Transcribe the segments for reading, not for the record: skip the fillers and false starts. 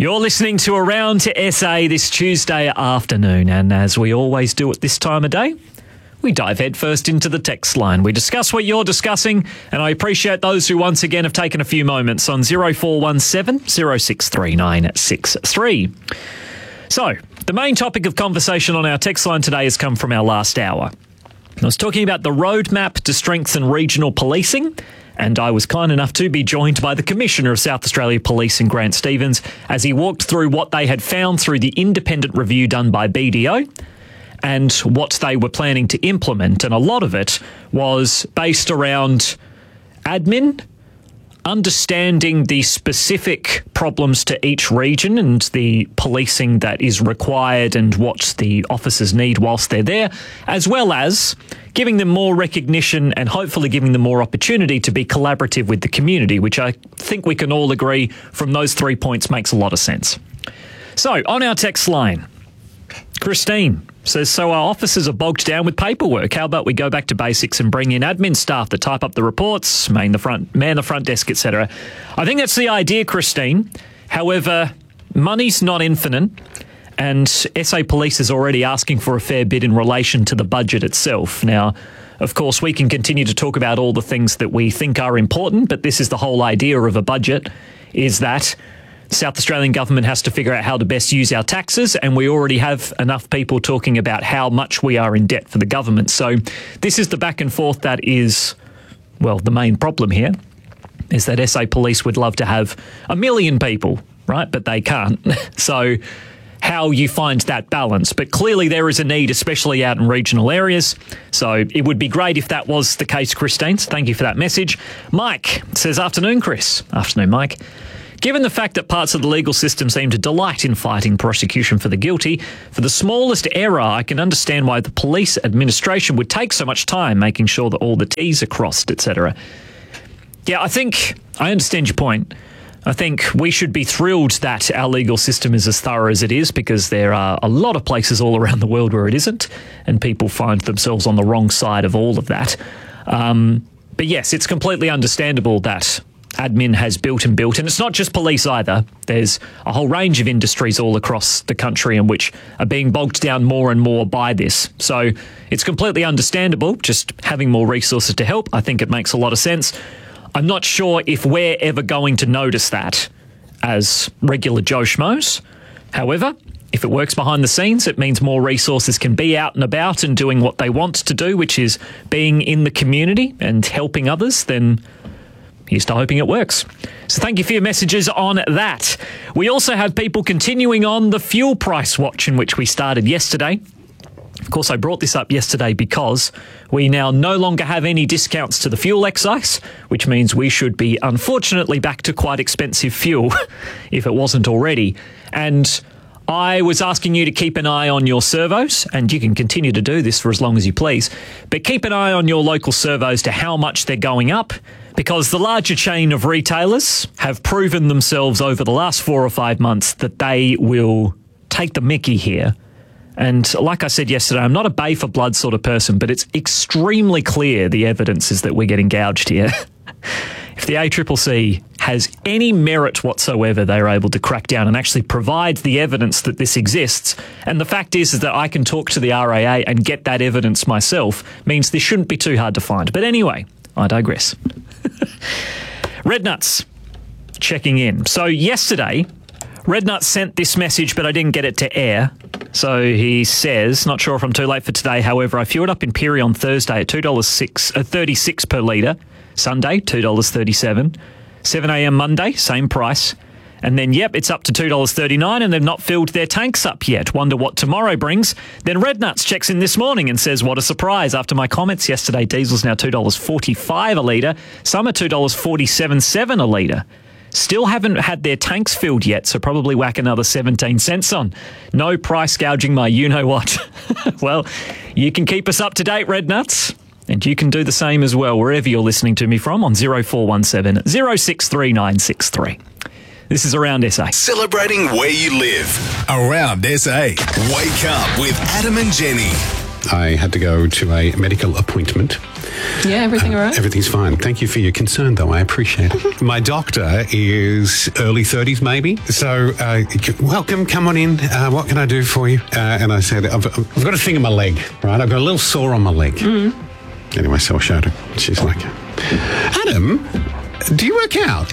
You're listening to Around to SA this Tuesday afternoon, and as we always do at this time of day, we dive headfirst into the text line. We discuss what you're discussing, and I appreciate those who once again have taken a few moments on 0417 063963. So, the main topic of conversation on our text line today has come from our last hour. I was talking about the roadmap to strengthen regional policing, and I was kind enough to be joined by the Commissioner of South Australia Policing, Grant Stevens, as he walked through what they had found through the independent review done by BDO and what they were planning to implement. And a lot of it was based around admin, understanding the specific problems to each region and the policing that is required and what the officers need whilst they're there, as well as giving them more recognition and hopefully giving them more opportunity to be collaborative with the community, which I think we can all agree from those 3 points makes a lot of sense. So, on our text line, Christine says, so our officers are bogged down with paperwork. How about we go back to basics and bring in admin staff to type up the reports, man the front desk, etc. I think that's the idea, Christine. However, money's not infinite, and SA Police is already asking for a fair bit in relation to the budget itself. Now, of course, we can continue to talk about all the things that we think are important, but this is the whole idea of a budget, is that the South Australian government has to figure out how to best use our taxes, and we already have enough people talking about how much we are in debt for the government. So this is the back and forth that is, well, the main problem here, is that SA Police would love to have 1 million people, right? But they can't. So how you find that balance. But clearly there is a need, especially out in regional areas. So it would be great if that was the case, Christine. So thank you for that message. Mike says, afternoon, Chris. Afternoon, Mike. Given the fact that parts of the legal system seem to delight in fighting prosecution for the guilty, for the smallest error, I can understand why the police administration would take so much time making sure that all the T's are crossed, etc. Yeah, I understand your point. I think we should be thrilled that our legal system is as thorough as it is, because there are a lot of places all around the world where it isn't, and people find themselves on the wrong side of all of that. But yes, it's completely understandable that admin has built, and it's not just police either. There's a whole range of industries all across the country in which are being bogged down more and more by this. So it's completely understandable, just having more resources to help. I think it makes a lot of sense. I'm not sure if we're ever going to notice that as regular Joe Schmoes. However, if it works behind the scenes, it means more resources can be out and about and doing what they want to do, which is being in the community and helping others, then here's to hoping it works. So thank you for your messages on that. We also have people continuing on the fuel price watch in which we started yesterday. Of course, I brought this up yesterday because we now no longer have any discounts to the fuel excise, which means we should be, unfortunately, back to quite expensive fuel, if it wasn't already. And I was asking you to keep an eye on your servos, and you can continue to do this for as long as you please, but keep an eye on your local servos to how much they're going up, because the larger chain of retailers have proven themselves over the last 4 or 5 months that they will take the mickey here. And like I said yesterday, I'm not a bay for blood sort of person, but it's extremely clear the evidence is that we're getting gouged here. If the ACCC has any merit whatsoever, they're able to crack down and actually provide the evidence that this exists. And the fact is that I can talk to the RAA and get that evidence myself, means this shouldn't be too hard to find. But anyway, I digress. Red Nuts checking in. So yesterday, Red Nuts sent this message, but I didn't get it to air. So he says, not sure if I'm too late for today. However, I fueled up in Peary on Thursday at $2.36 per litre. Sunday, $2.37. 7 a.m. Monday, same price. And then, yep, it's up to $2.39 and they've not filled their tanks up yet. Wonder what tomorrow brings. Then Red Nuts checks in this morning and says, what a surprise. After my comments yesterday, diesel's now $2.45 a litre. Some are $2.47.7 a litre. Still haven't had their tanks filled yet, so probably whack another 17 cents on. No price gouging my you-know-what. Well, you can keep us up to date, Red Nuts. And you can do the same as well, wherever you're listening to me from, on 0417 063963. This is Around SA. Celebrating where you live. Around SA. Wake up with Adam and Jenny. I had to go to a medical appointment Yeah, everything all right? Everything's fine. Thank you for your concern, though. I appreciate it. My doctor is early 30s, maybe. So, welcome. Come on in. What can I do for you? And I said, I've got a thing in my leg, right? I've got a little sore on my leg. Anyway, so I showed her. She's like, Adam, do you work out?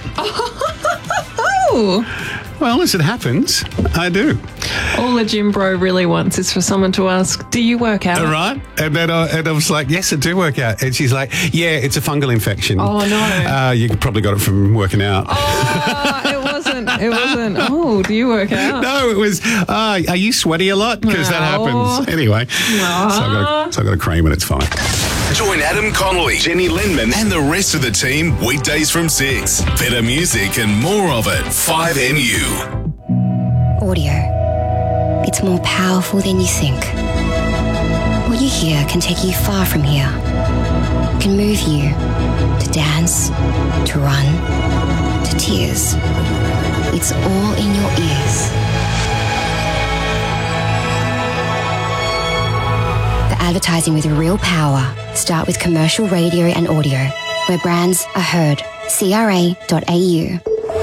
Oh. Well, as it happens, I do. All a gym bro really wants is for someone to ask, do you work out? All right. And then I was like, yes, I do work out. And she's like, yeah, it's a fungal infection. Oh, no. You probably got it from working out. Oh, it wasn't. Oh, do you work out? No, it was, are you sweaty a lot? Because that happens. Anyway, so I got a cream and it's fine. Join Adam Connolly, Jenny Lindman, and the rest of the team weekdays from 6. Better music and more of it. 5NU. Audio. It's more powerful than you think. What you hear can take you far from here. It can move you to dance, to run, to tears. It's all in your ears. The advertising with real power. Start with commercial radio and audio, where brands are heard. CRA.au.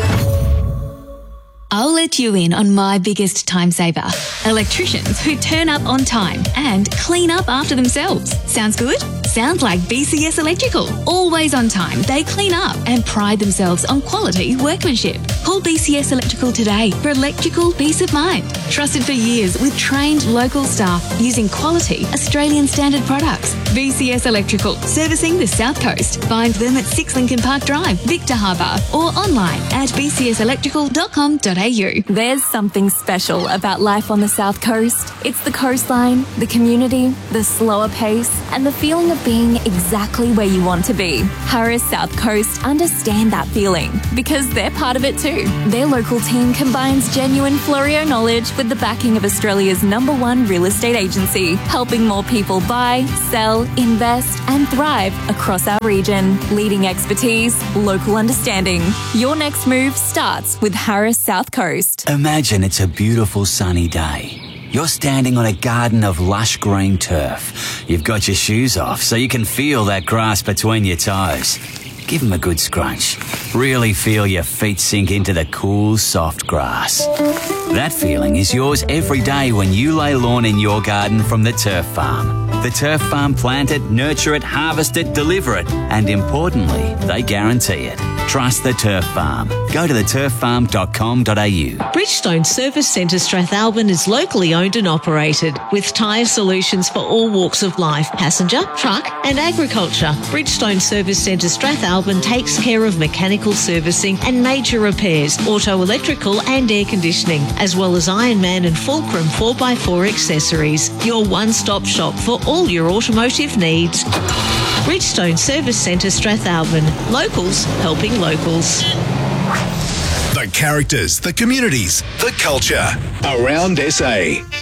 I'll let you in on my biggest time saver. Electricians who turn up on time and clean up after themselves. Sounds good? Sounds like BCS Electrical. Always on time, they clean up and pride themselves on quality workmanship. Call BCS Electrical today for electrical peace of mind. Trusted for years with trained local staff using quality Australian standard products. BCS Electrical, servicing the South Coast. Find them at 6 Lincoln Park Drive, Victor Harbour, or online at bcselectrical.com.au. There's something special about life on the South Coast. It's the coastline, the community, the slower pace, and the feeling of being exactly where you want to be. Harris South Coast understand that feeling because they're part of it too. Their local team combines genuine Florio knowledge with the backing of Australia's #1 real estate agency, helping more people buy, sell, invest, and thrive across our region. Leading expertise, local understanding. Your next move starts with Harris South Coast. Imagine it's a beautiful sunny day. You're standing on a garden of lush green turf. You've got your shoes off so you can feel that grass between your toes. Give them a good scrunch. Really feel your feet sink into the cool, soft grass. That feeling is yours every day when you lay lawn in your garden from the Turf Farm. The Turf Farm plant it, nurture it, harvest it, deliver it, and importantly, they guarantee it. Trust the Turf Farm. Go to theturffarm.com.au. Bridgestone Service Centre Strathalbyn is locally owned and operated with tyre solutions for all walks of life, passenger, truck and agriculture. Bridgestone Service Centre Strathalbyn takes care of mechanical servicing and major repairs, auto, electrical and air conditioning, as well as Ironman and Fulcrum 4x4 accessories. Your one-stop shop for all your automotive needs. Bridgestone Service Centre Strathalbyn. Locals helping locals. The characters, the communities, the culture. Around SA.